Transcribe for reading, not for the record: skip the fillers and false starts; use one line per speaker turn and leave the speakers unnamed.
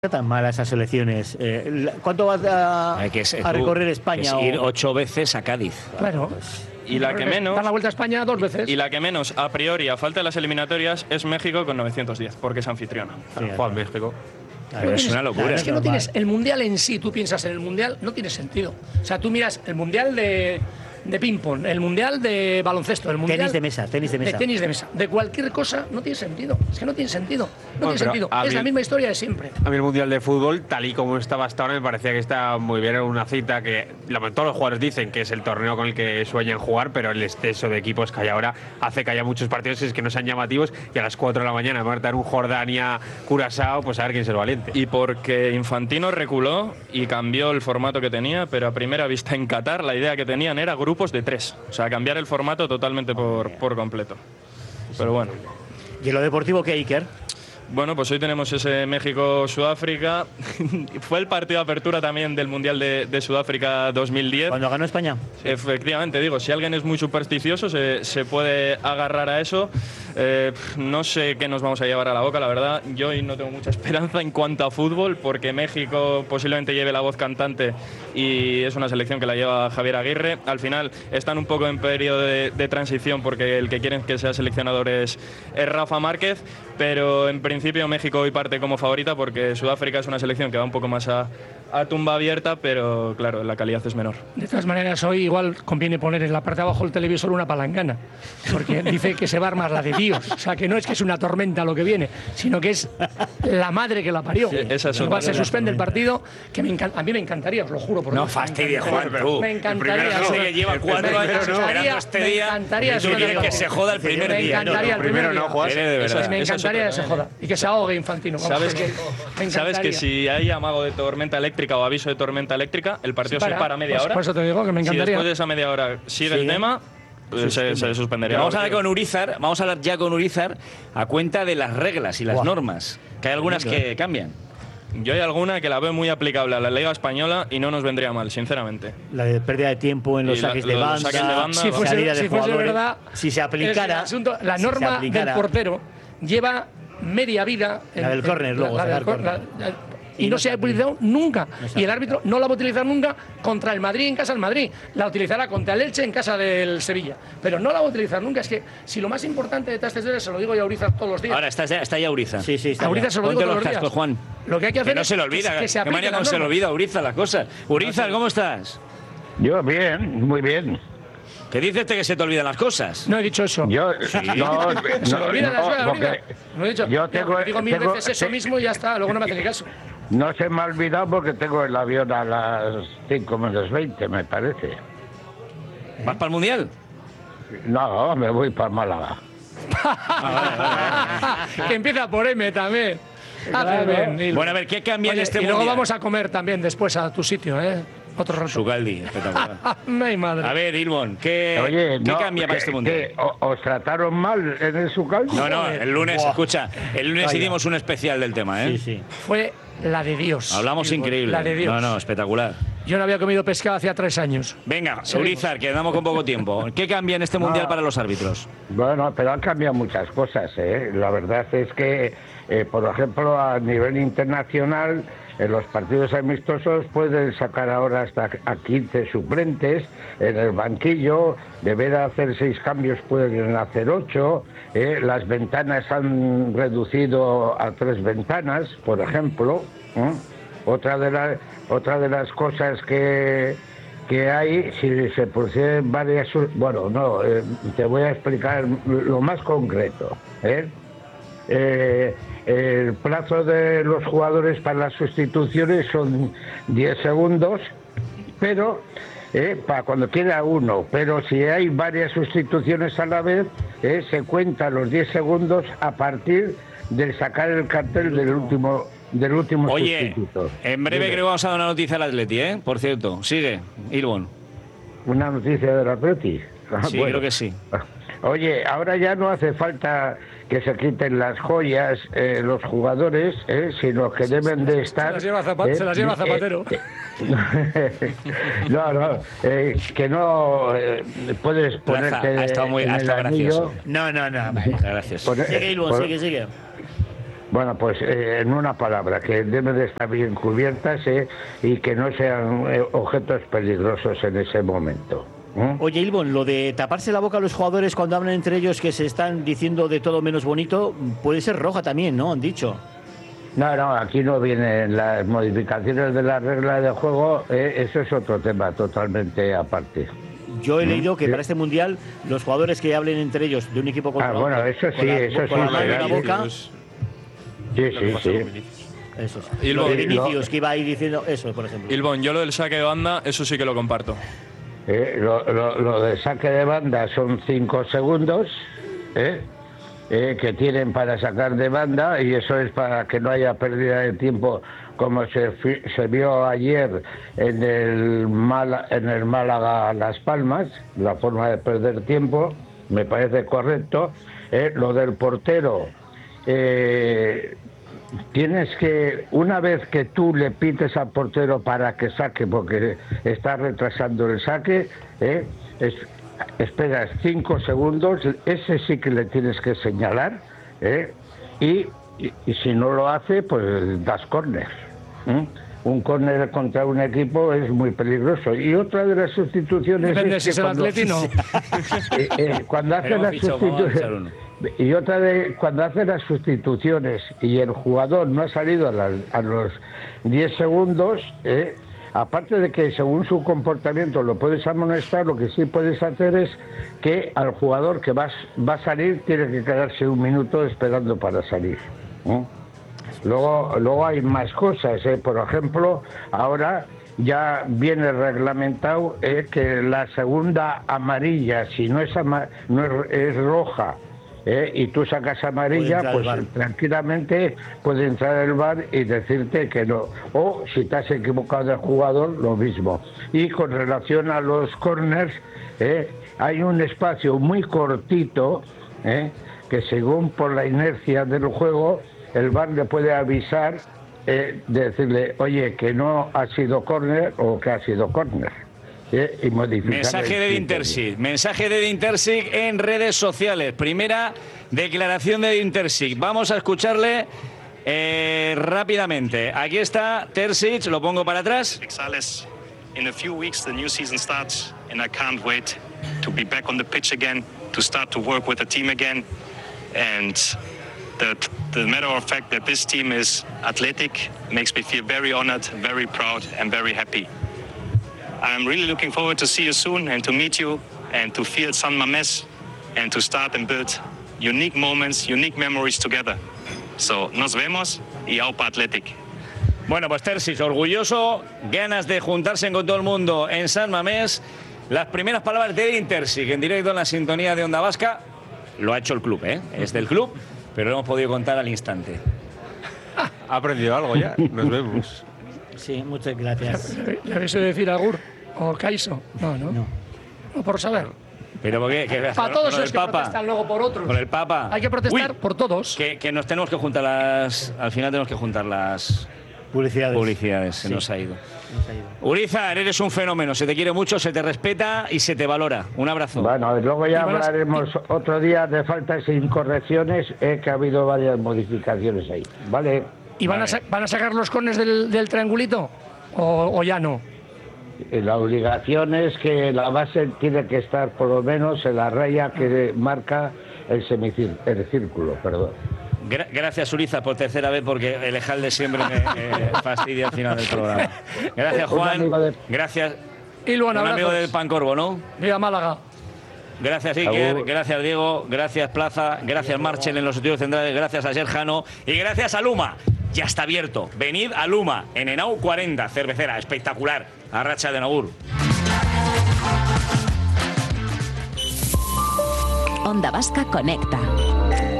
Tan malas esas elecciones. ¿Cuánto vas a recorrer España?
Ir 8 veces a Cádiz.
Claro.
Y la que menos.
Dar la vuelta a España 2 veces.
Y la que menos, a priori, a falta de las eliminatorias, es México con 910, porque es anfitriona.
Juan, México.
Es una locura.
Es que no tienes el mundial en sí, tú piensas en el mundial, no tiene sentido. O sea, tú miras el mundial de ping-pong, el mundial de baloncesto, el mundial
tenis de mesa.
De tenis de mesa. De cualquier cosa no tiene sentido. Es que no tiene sentido. No tiene sentido. Es la misma historia de siempre.
A mí el mundial de fútbol, tal y como estaba hasta ahora, me parecía que está muy bien. Era una cita que todos los jugadores dicen que es el torneo con el que sueñan jugar, pero el exceso de equipos que hay ahora hace que haya muchos partidos que no sean llamativos, y a las 4 de la mañana marcar un Jordania-Curazao, pues a ver quién es el valiente.
Y porque Infantino reculó y cambió el formato que tenía, pero a primera vista en Qatar la idea que tenían era grupos de 3. O sea, cambiar el formato totalmente por completo. Pero bueno.
¿Y en lo deportivo qué, Iker?
Bueno, pues hoy tenemos ese México-Sudáfrica. Fue el partido de apertura también del Mundial de Sudáfrica 2010.
¿Cuando ganó España?
Efectivamente, digo, si alguien es muy supersticioso se puede agarrar a eso. No sé qué nos vamos a llevar a la boca, la verdad. Yo hoy no tengo mucha esperanza en cuanto a fútbol, porque México posiblemente lleve la voz cantante y es una selección que la lleva Javier Aguirre. Al final están un poco en periodo de transición, porque el que quieren que sea seleccionador es Rafa Márquez, pero en principio México hoy parte como favorita, porque Sudáfrica es una selección que va un poco más a tumba abierta, pero claro, la calidad es menor.
De todas maneras, hoy igual conviene poner en la parte de abajo del televisor una palangana, porque dice que se va a armar la de Dios. O sea, que no es que es una tormenta lo que viene, sino que es la madre que la parió.
Sí,
igual se suspende el partido, que a mí me encantaría, os lo juro. Por
no fastidies, Juan, tú.
Me encantaría.
El primero que lleva 4 años esperando este día. Tú quieres que se joda el primer día.
Me encantaría el primero no,
Juan.
Me encantaría que se joda. Y que se ahogue Infantino.
¿Sabes que si hay amago de tormenta eléctrica o aviso de tormenta eléctrica, el partido se para media hora?
Por eso te digo que me encantaría.
Si después de esa media hora sigue el tema, se suspendería.
Vamos a hablar ya con Urizar a cuenta de las reglas y las normas, que hay algunas que cambian.
Yo hay alguna que la veo muy aplicable a la Liga Española y no nos vendría mal, sinceramente.
La de pérdida de tiempo en los saques de banda,
si fuese verdad,
si se aplicara
la norma del portero lleva media vida.
La del córner, luego.
Y no se ha utilizado nunca. Y el árbitro no la va a utilizar nunca contra el Madrid en casa del Madrid. La utilizará contra el Elche en casa del Sevilla. Pero no la va a utilizar nunca. Es que si lo más importante de estas tres, se lo digo yo a Urizar todos los días.
Ahora está ya Urizar.
Sí, está.
A Urizar se lo digo todos los días.
Juan.
Lo que hay que hacer
no se le olvida.
Es que se aplique la norma.
Se le olvida a Urizar las cosas. Urizar, ¿cómo estás?
Yo bien, muy bien.
¿Qué dices que se te olvidan las cosas?
No he dicho eso.
Yo
se me olvidan las cosas. No he dicho.
Yo
digo 1000 veces eso mismo y ya está. Luego no me hace caso.
No se me ha olvidado porque tengo el avión a las 5:20, me parece.
¿Vas para el Mundial?
No, me voy para Málaga.
Que empieza por M también.
Claro.
Bueno, a ver, ¿qué cambia en este
Mundial? Y
Mundial?
luego vamos a comer también después a tu sitio, ¿eh? Otro rato.
Sugaldi, espectacular.
Ay, madre.
A ver, Ilbon, ¿qué cambia para este Mundial?
¿Os trataron mal en el Sugaldi?
No, el lunes, escucha, el lunes hicimos un especial del tema, ¿eh?
Sí.
Fue la de Dios.
Hablamos increíble.
La de Dios.
No, espectacular.
Yo no había comido pescado hacía 3 años.
Venga, Urizar, que andamos con poco tiempo. ¿Qué cambia en este Mundial para los árbitros?
Bueno, pero han cambiado muchas cosas, ¿eh? La verdad es que, por ejemplo, a nivel internacional, en los partidos amistosos pueden sacar ahora hasta a 15 suplentes en el banquillo. De vez de hacer 6 cambios pueden hacer 8. Las ventanas han reducido a 3 ventanas, por ejemplo. Otra de las cosas que hay, si se proceden varias... Bueno, no, te voy a explicar lo más concreto. El plazo de los jugadores para las sustituciones son 10 segundos, pero para cuando queda uno. Pero si hay varias sustituciones a la vez, se cuentan los 10 segundos a partir de sacar el cartel del último sustituto.
En breve creo que vamos a dar una noticia al Atleti, ¿eh? Por cierto, sigue, Ilbon.
¿Una noticia del Atleti?
Sí, bueno, creo que sí.
Oye, ahora ya no hace falta que se quiten las joyas los jugadores, sino que deben de estar...
Se las lleva Zapatero.
Que no puedes ponerte
ha estado
en el anillo.
No, vale, gracias.
Sigue, Ilbon, sigue.
Bueno, pues en una palabra, que deben de estar bien cubiertas y que no sean objetos peligrosos en ese momento.
Oye, Ilbon, lo de taparse la boca a los jugadores cuando hablan entre ellos que se están diciendo de todo menos bonito, puede ser roja también, ¿no? Han dicho.
No, aquí no vienen las modificaciones de la regla de juego, eso es otro tema totalmente aparte.
Yo he leído que para este mundial los jugadores que hablen entre ellos de un equipo contra otro,
bueno, eso sí,
con la mano en la boca.
Sí.
Eso es. Lo de Vinicius, que iba a ir diciendo eso, por ejemplo.
Ilbon, yo lo del saque de banda, eso sí que lo comparto.
Lo de saque de banda son 5 segundos que tienen para sacar de banda, y eso es para que no haya pérdida de tiempo, como se vio ayer en el Málaga Las Palmas, la forma de perder tiempo, me parece correcto. Lo del portero, tienes que, una vez que tú le pites al portero para que saque, porque está retrasando el saque, esperas 5 segundos, ese sí que le tienes que señalar, y si no lo hace, pues das córner. Un córner contra un equipo es muy peligroso. Y otra de las sustituciones...
Depende
es
si
que
es el Atletino.
cuando hace las sustituciones... Y otra de cuando hace las sustituciones y el jugador no ha salido a los 10 segundos, aparte de que según su comportamiento lo puedes amonestar, lo que sí puedes hacer es que al jugador que va a salir tiene que quedarse 1 minuto esperando para salir. Luego hay más cosas, por ejemplo, ahora ya viene reglamentado que la segunda amarilla, si no es roja, y tú sacas amarilla, pues tranquilamente puede entrar el VAR y decirte que no. O si te has equivocado de jugador, lo mismo. Y con relación a los corners, hay un espacio muy cortito, que según por la inercia del juego, el VAR le puede avisar, decirle, oye, que no ha sido córner o que ha sido córner. Y
mensaje de Dintersic en redes sociales. Primera declaración de Dintersic. Vamos a escucharle rápidamente. Aquí está Terzic, lo pongo para atrás.
In a few weeks the new season starts and I can't wait to be back on the pitch again, to start to work with the team again, and the matter of fact that this team is athletic makes me feel very honored, very proud and very happy. I'm really looking forward to see you soon and to meet you and to feel San Mamés and to start and build unique moments, unique memories together. So, nos vemos y Aupa Athletic.
Bueno, pues Terzic, orgulloso, ganas de juntarse con todo el mundo en San Mamés. Las primeras palabras de Dintersic en directo en la sintonía de Onda Vasca. Lo ha hecho el club, es del club, pero lo hemos podido contar al instante.
Ha aprendido algo ya, nos vemos.
Sí, muchas gracias.
¿Le habéis oído decir Agur o Kaiso? No, por saber.
¿Pero por qué?
Para todos los que protestan luego por otros.
Con el Papa.
Hay que protestar por todos.
Que nos tenemos que juntar al final tenemos que juntar las publicidades. Se nos ha ido. Urizar, eres un fenómeno. Se te quiere mucho, se te respeta y se te valora. Un abrazo.
Bueno, luego ya hablaremos otro día de faltas e incorrecciones, que ha habido varias modificaciones ahí. Vale.
¿Y van a sacar los corners del triangulito? ¿O ya no?
La obligación es que la base tiene que estar por lo menos en la raya que marca el círculo, perdón.
Gracias, Urizar, por tercera vez, porque el Ejalde siempre me fastidia al final del programa. Gracias, Juan. Gracias.
Y Luan,
un amigo del Pancorbo, ¿no?
Viva Málaga.
Gracias, Iker, gracias, Diego, gracias, Plaza, gracias, Marchel en los estudios centrales, gracias a Serjano y gracias a Luma. Ya está abierto. Venid a Luma, en Henao 40, cervecera, espectacular. Arracha de Naur.
Onda Vasca conecta.